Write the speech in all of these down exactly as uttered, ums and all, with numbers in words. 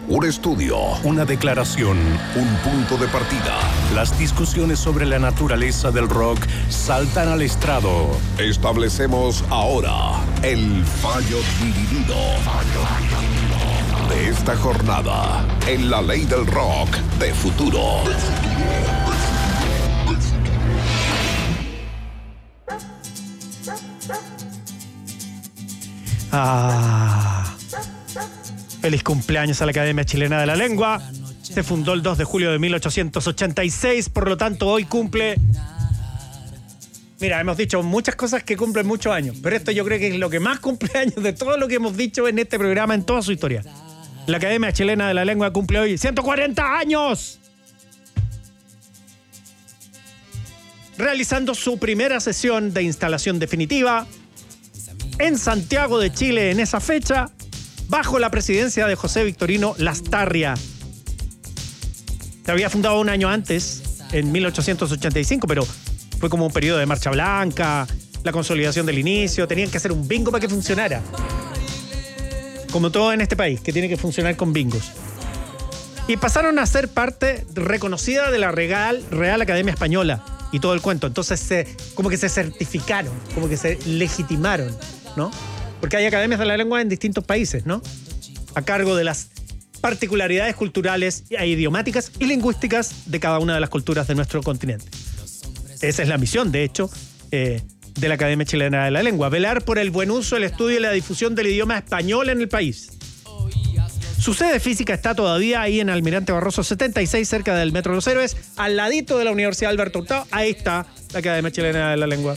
Un estudio, una declaración, un punto de partida. Las discusiones sobre la naturaleza del rock saltan al estrado. Establecemos ahora el fallo dividido de esta jornada en la ley del rock de futuro. Ah, feliz cumpleaños a la Academia Chilena de la Lengua. Se fundó el dos de julio de mil ochocientos ochenta y seis, por lo tanto hoy cumple... Mira, hemos dicho muchas cosas que cumplen muchos años, pero esto yo creo que es lo que más cumple años de todo lo que hemos dicho en este programa en toda su historia. La Academia Chilena de la Lengua cumple hoy ciento cuarenta años. Realizando su primera sesión de instalación definitiva en Santiago de Chile en esa fecha, bajo la presidencia de José Victorino Lastarria. Se había fundado un año antes, en mil ochocientos ochenta y cinco, pero fue como un periodo de marcha blanca, la consolidación del inicio, tenían que hacer un bingo para que funcionara. Como todo en este país, que tiene que funcionar con bingos. Y pasaron a ser parte reconocida de la Real, Real Academia Española y todo el cuento. Entonces, se, como que se certificaron, como que se legitimaron, ¿no? Porque hay academias de la lengua en distintos países, ¿no? A cargo de las particularidades culturales e idiomáticas y lingüísticas de cada una de las culturas de nuestro continente. Esa es la misión, de hecho, eh, de la Academia Chilena de la Lengua: velar por el buen uso, el estudio y la difusión del idioma español en el país. Su sede física está todavía ahí en Almirante Barroso setenta y seis, cerca del Metro Los Héroes, al ladito de la Universidad Alberto Hurtado. Ahí está la Academia Chilena de la Lengua.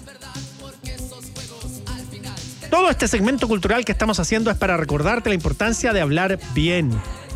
Todo este segmento cultural que estamos haciendo es para recordarte la importancia de hablar bien,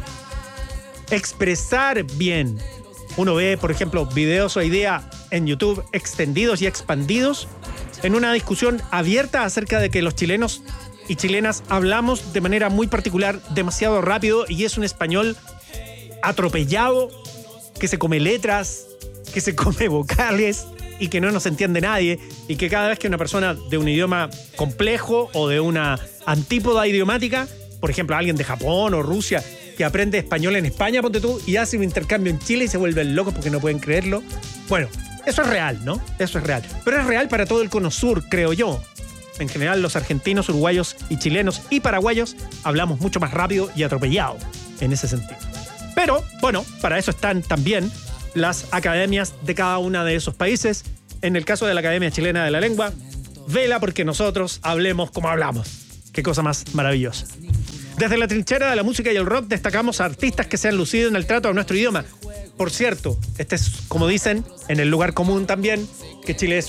expresar bien. Uno ve, por ejemplo, videos hoy día en YouTube extendidos y expandidos en una discusión abierta acerca de que los chilenos y chilenas hablamos de manera muy particular, demasiado rápido, y es un español atropellado, que se come letras, que se come vocales y que no nos entiende nadie, y que cada vez que una persona de un idioma complejo o de una antípoda idiomática, por ejemplo, alguien de Japón o Rusia que aprende español en España, ponte tú, y hace un intercambio en Chile y se vuelven locos porque no pueden creerlo. Bueno, eso es real, ¿no? Eso es real. Pero es real para todo el cono sur, creo yo. En general, los argentinos, uruguayos y chilenos y paraguayos hablamos mucho más rápido y atropellado en ese sentido. Pero, bueno, para eso están también las academias de cada uno de esos países. En el caso de la Academia Chilena de la Lengua, vela porque nosotros hablemos como hablamos. Qué cosa más maravillosa. Desde la trinchera de la música y el rock destacamos a artistas que se han lucido en el trato a nuestro idioma. Por cierto, este es, como dicen, en el lugar común también, que Chile es